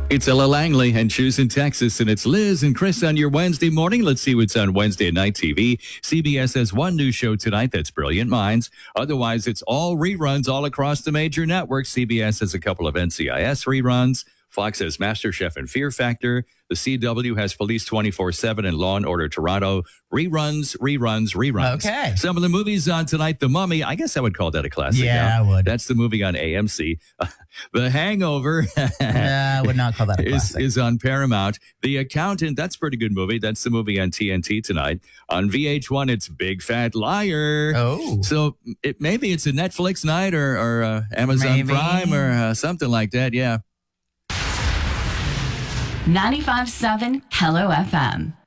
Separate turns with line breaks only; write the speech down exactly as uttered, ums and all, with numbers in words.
It's Ella Langley and Choose in Texas, and it's Liz and Chris on your Wednesday morning. Let's see what's on Wednesday at night T V. C B S has one new show tonight. That's Brilliant Minds. Otherwise, it's all reruns all across the major networks. C B S has a couple of N C I S reruns. Fox has MasterChef and Fear Factor. The C W has Police twenty-four seven and Law and Order Toronto. Reruns, reruns, reruns.
Okay.
Some of the movies on tonight, The Mummy. I guess I would call that a classic.
Yeah,
now.
I would.
That's the movie on A M C. The Hangover.
Nah, I would not call that a
is,
classic.
is on Paramount. The Accountant. That's a pretty good movie. That's the movie on T N T tonight. On V H one, it's Big Fat Liar.
Oh.
So it, maybe it's a Netflix night or, or uh, Amazon
Maybe.
Prime or uh, something like that. Yeah.
ninety-five point seven Hello F M.